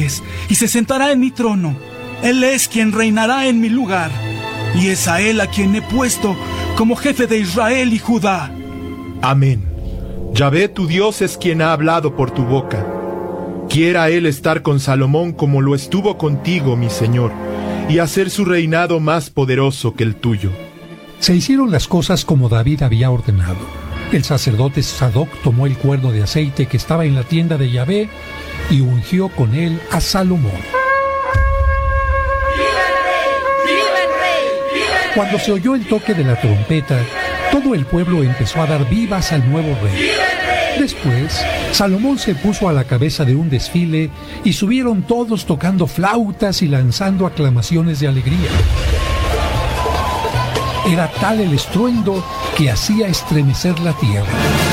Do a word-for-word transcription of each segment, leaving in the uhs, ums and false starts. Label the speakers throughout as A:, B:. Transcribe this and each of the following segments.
A: y se sentará en mi trono. Él es quien reinará en mi lugar, y es a él a quien he puesto como jefe de Israel y Judá.
B: Amén. Yahvé tu Dios es quien ha hablado por tu boca. Quiera él estar con Salomón como lo estuvo contigo, mi señor, y hacer su reinado más poderoso que el tuyo.
C: Se hicieron las cosas como David había ordenado. El sacerdote Sadoc tomó el cuerno de aceite que estaba en la tienda de Yahvé y ungió con él a Salomón. Cuando se oyó el toque de la trompeta, todo el pueblo empezó a dar vivas al nuevo rey. Después, Salomón se puso a la cabeza de un desfile y subieron todos tocando flautas y lanzando aclamaciones de alegría. Era tal el estruendo que hacía estremecer la tierra.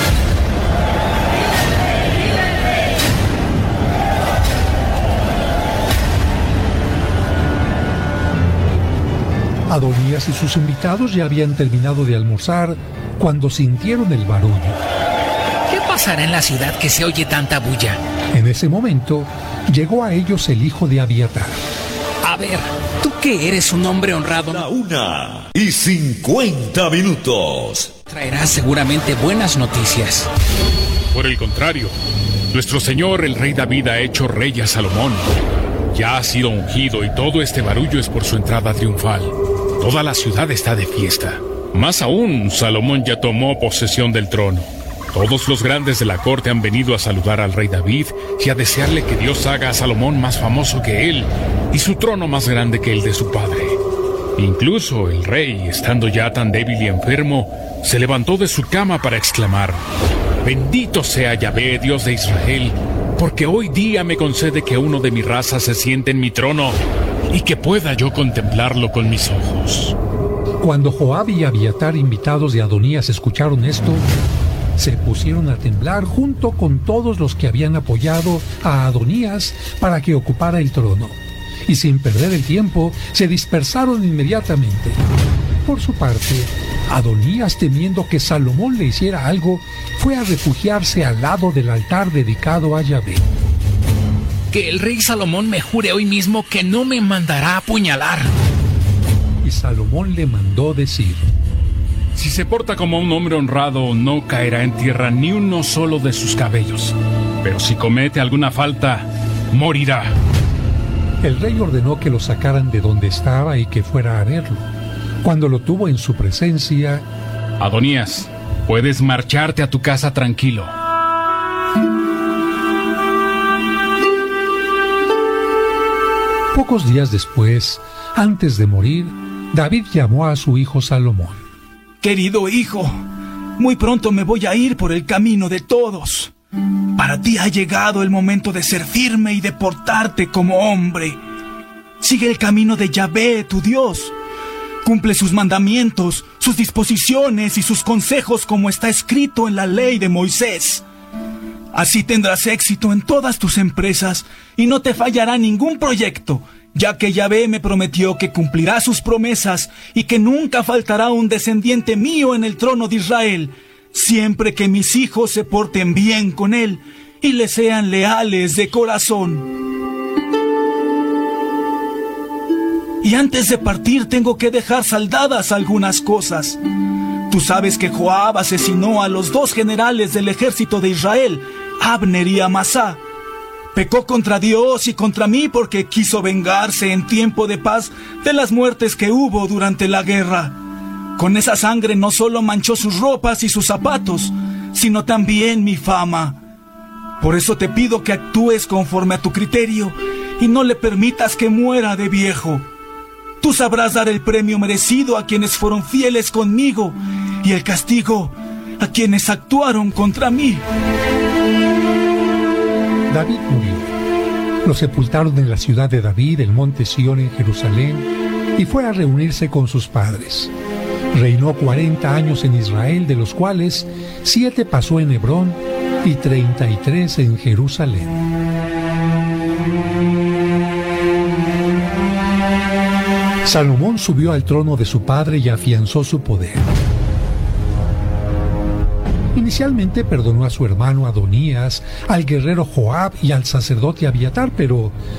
C: Adonías y sus invitados ya habían terminado de almorzar cuando sintieron el barullo.
D: ¿Qué pasará en la ciudad que se oye tanta bulla?
C: En ese momento, llegó a ellos el hijo de Abiatar.
D: A ver, tú que eres un hombre honrado...
E: La una y cincuenta minutos.
D: Traerás seguramente buenas noticias.
F: Por el contrario, nuestro señor el rey David ha hecho rey a Salomón. Ya ha sido ungido y todo este barullo es por su entrada triunfal. Toda la ciudad está de fiesta. Más aún, Salomón ya tomó posesión del trono. Todos los grandes de la corte han venido a saludar al rey David y a desearle que Dios haga a Salomón más famoso que él y su trono más grande que el de su padre. Incluso el rey, estando ya tan débil y enfermo, se levantó de su cama para exclamar: «Bendito sea Yahvé, Dios de Israel, porque hoy día me concede que uno de mi raza se siente en mi trono y que pueda yo contemplarlo con mis ojos».
C: Cuando Joab y Abiatar, invitados de Adonías, escucharon esto, se pusieron a temblar junto con todos los que habían apoyado a Adonías para que ocupara el trono, y sin perder el tiempo se dispersaron inmediatamente. Por su parte, Adonías, temiendo que Salomón le hiciera algo, fue a refugiarse al lado del altar dedicado a Yahvé.
D: Que el rey Salomón me jure hoy mismo que no me mandará a apuñalar.
C: Y Salomón le mandó decir:
F: Si se porta como un hombre honrado, no caerá en tierra ni uno solo de sus cabellos. Pero si comete alguna falta, morirá.
C: El rey ordenó que lo sacaran de donde estaba y que fuera a verlo. Cuando lo tuvo en su presencia:
F: Adonías, puedes marcharte a tu casa tranquilo.
C: Pocos días después, antes de morir, David llamó a su hijo Salomón.
A: Querido hijo, muy pronto me voy a ir por el camino de todos. Para ti ha llegado el momento de ser firme y de portarte como hombre. Sigue el camino de Yahvé, tu Dios. Cumple sus mandamientos, sus disposiciones y sus consejos como está escrito en la ley de Moisés. Así tendrás éxito en todas tus empresas y no te fallará ningún proyecto, ya que Yahvé me prometió que cumplirá sus promesas y que nunca faltará un descendiente mío en el trono de Israel, siempre que mis hijos se porten bien con él y le sean leales de corazón. Y antes de partir tengo que dejar saldadas algunas cosas. Tú sabes que Joab asesinó a los dos generales del ejército de Israel, Abner y Amasá. Pecó contra Dios y contra mí porque quiso vengarse en tiempo de paz de las muertes que hubo durante la guerra. Con esa sangre no solo manchó sus ropas y sus zapatos, sino también mi fama. Por eso te pido que actúes conforme a tu criterio y no le permitas que muera de viejo. Tú sabrás dar el premio merecido a quienes fueron fieles conmigo y el castigo a quienes actuaron contra mí.
C: David murió. Lo sepultaron en la ciudad de David, el monte Sión en Jerusalén, y fue a reunirse con sus padres. Reinó cuarenta años en Israel, de los cuales siete pasó en Hebrón y treinta y tres en Jerusalén. Salomón subió al trono de su padre y afianzó su poder. Inicialmente perdonó a su hermano Adonías, al guerrero Joab y al sacerdote Abiatar, pero